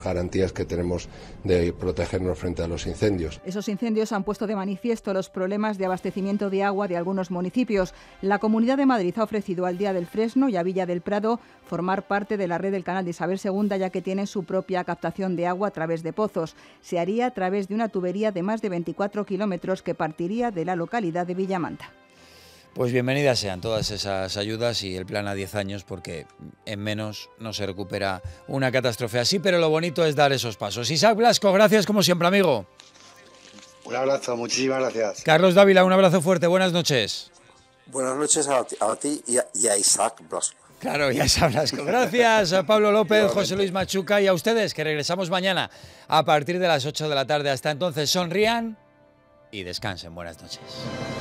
Garantías que tenemos de protegernos frente a los incendios. Esos incendios han puesto de manifiesto los problemas de abastecimiento de agua de algunos municipios. La Comunidad de Madrid ha ofrecido al Día del Fresno y a Villa del Prado formar parte de la red del canal de Isabel II, ya que tienen su propia captación de agua a través de pozos. Se haría a través de una tubería de más de 24 kilómetros que partiría de la localidad de Villamanta. Pues bienvenidas sean todas esas ayudas y el plan a 10 años, porque en menos no se recupera una catástrofe así, pero lo bonito es dar esos pasos. Isaac Blasco, gracias como siempre, amigo. Un abrazo, muchísimas gracias. Carlos Dávila, un abrazo fuerte, buenas noches. Buenas noches a ti y a Isaac Blasco. Claro, ya sabrás. Gracias a Pablo López, José Luis Machuca y a ustedes, que regresamos mañana a partir de las 8 de la tarde. Hasta entonces, sonrían y descansen. Buenas noches.